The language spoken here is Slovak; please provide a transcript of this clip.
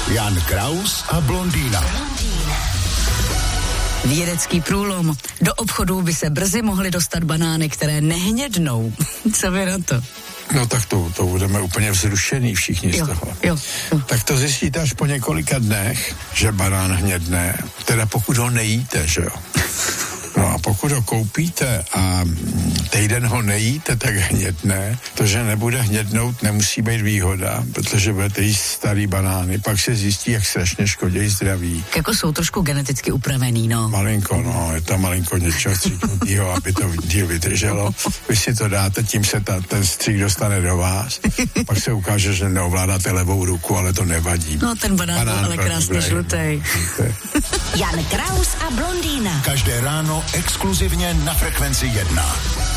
Jan Kraus a blondýna. Vědecký průlom. Do obchodů by se brzy mohly dostat banány, které nehnědnou. Co vy na to? No tak to budeme úplně vzrušený všichni z toho. Jo. Tak to zjistíte až po několika dnech, že banán hnědne, teda pokud ho nejíte, že jo. No a pokud ho koupíte a týden ho nejíte, tak hnědne. To, že nebude hnědnout, nemusí být výhoda, protože budete jíst starý banány, pak se zjistí, jak strašně škodí zdraví. Jako jsou trošku geneticky upravený, no. Malinko, no, je tam malinko něčeho stříknutýho, aby to díl vydrželo. Vy si to dáte, tím se ten střík dostane do vás. Pak se ukáže, že neovládáte levou ruku, ale to nevadí. No, ten banán byl ale krásně žlutej. Jan Kraus a blondýna. Každé ráno exkluzivně na Frekvenci 1.